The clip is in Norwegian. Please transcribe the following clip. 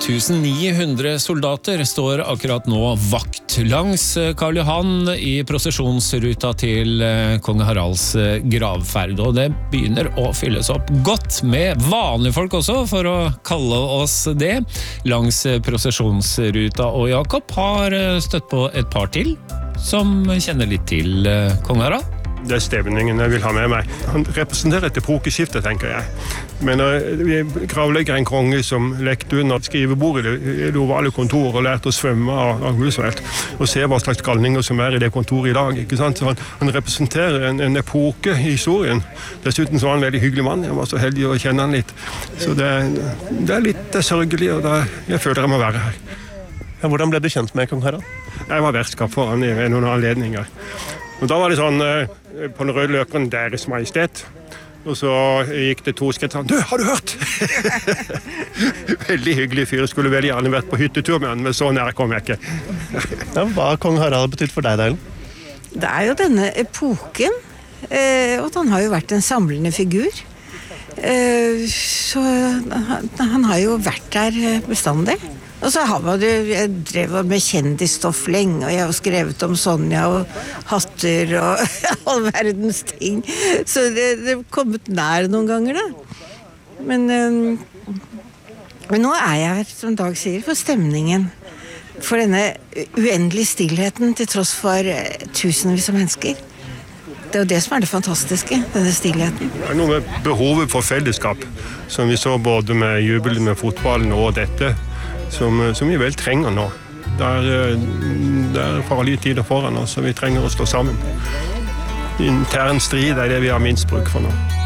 1900 soldater står akkurat nå vakt langs Karl Johan I prosesjonsruta til kong Haralds gravferd, og det begynner å fylles opp godt med vanlige folk også, for å kalle oss det, langs prosesjonsruta, og Jakob har støtt på et par til som kjenner litt til kong Harald. Det stevningen jeg vil ha med meg. Han representerer et epokeskifte, tenker jeg. Men vi gravlegger en konge som lekte under skrivebordet I det ovale kontoret og lærte å svømme av Roosevelt, og se hva slags galninger som I det kontoret I dag. Ikke sant? Så han representerer en epoke I historien. Dessuten så var han en veldig hyggelig mann. Jeg var så heldig å kjenne han litt. Så det litt sørgelig, og jeg føler jeg må være her. Ja, hvordan ble du kjent med kong Harald? Jeg var vertskap for han I noen anledninger. Og da var det sånn, på den røde løperen, Deres Majestet. Og så gikk det 2 skritt sånn, du, har du hørt? Veldig hyggelig fyr, skulle veldig gjerne vært på hyttetur med han, men så nær kom jeg ikke. Ja, hva har kong Harald betydd for deg, Dalen? Det jo denne epoken, og han har jo vært en samlende figur. Så han har jo vært der bestandig. Og så jeg drev med kjendisstoff lenge, og jeg har skrevet om Sonja og hatter og all verdens ting. Så det kommet nær noen ganger da. Men nå jeg her, som Dag sier, for stemningen. For denne uendelige stillheten til tross for tusenvis av mennesker. Det jo det som det fantastiske, denne stillheten. Det noe med behovet for fellesskap, som vi så både med jubelen med fotballen og dette, som vi vel trenger nå. Det farlige tider foran oss, så vi trenger å stå sammen. Intern strid det vi har minst bruk for nå.